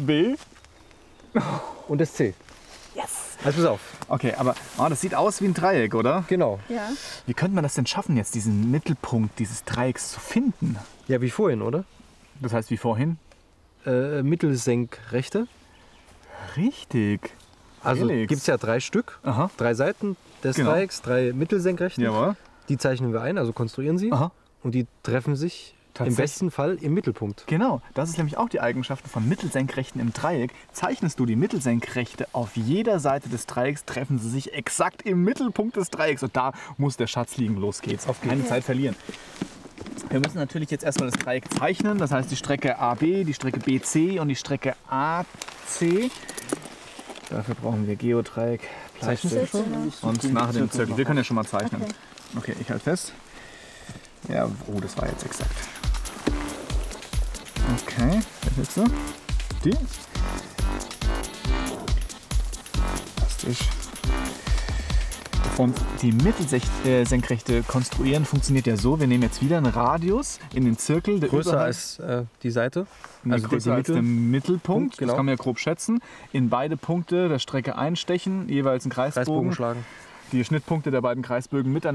B. Und das C. Yes! Also pass auf. Okay, aber das sieht aus wie ein Dreieck, oder? Genau. Ja. Wie könnte man das denn schaffen, jetzt diesen Mittelpunkt dieses Dreiecks zu finden? Ja, wie vorhin, oder? Das heißt, wie vorhin? Mittelsenkrechte. Richtig. Also Felix. gibt es ja 3 Stück, Aha. 3 Seiten des Genau. Dreiecks, 3 Mittelsenkrechten. Jawohl. Die zeichnen wir ein, also konstruieren sie. Aha. Und die treffen sich im Tatsächlich. besten Fall im Mittelpunkt. Genau, das ist nämlich auch die Eigenschaften von Mittelsenkrechten im Dreieck. Zeichnest du die Mittelsenkrechte auf jeder Seite des Dreiecks, treffen sie sich exakt im Mittelpunkt des Dreiecks. Und da muss der Schatz liegen. Los geht's. Auf keine Zeit verlieren. Wir müssen natürlich jetzt erstmal das Dreieck zeichnen. Das heißt die Strecke AB, die Strecke BC und die Strecke AC. Dafür brauchen wir Geodreieck, Bleistift und nachher den Zirkel. Wir können ja schon mal zeichnen. Okay, ich halte fest. Ja, oh, das war jetzt exakt. Okay, was willst du? Die? Fantastisch. Und die Mittelsenkrechte konstruieren funktioniert ja so, wir nehmen jetzt wieder einen Radius in den Zirkel. Der Größer überhalb- als die Seite. also größer als der Mittelpunkt, Punkt, genau. Das kann man ja grob schätzen. In beide Punkte der Strecke einstechen, jeweils einen Kreisbogen Kreisbogen. schlagen. Die Schnittpunkte der beiden Kreisbögen miteinander